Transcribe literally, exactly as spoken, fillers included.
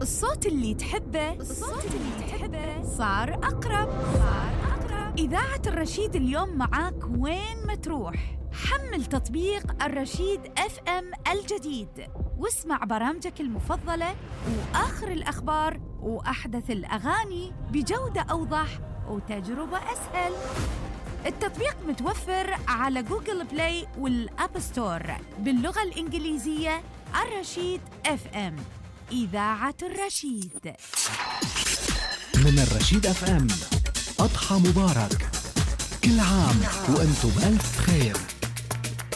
الصوت اللي تحبه الصوت اللي تحبه صار أقرب صار أقرب إذاعة الرشيد اليوم معاك وين ما تروح. حمل تطبيق الرشيد اف ام الجديد واسمع برامجك المفضلة وآخر الأخبار وأحدث الأغاني بجودة أوضح وتجربة أسهل. التطبيق متوفر على جوجل بلاي والأب ستور باللغة الإنجليزية. الرشيد اف ام، إذاعة الرشيد. من الرشيد اف ام، أضحى مبارك، كل عام وأنتم بألف خير.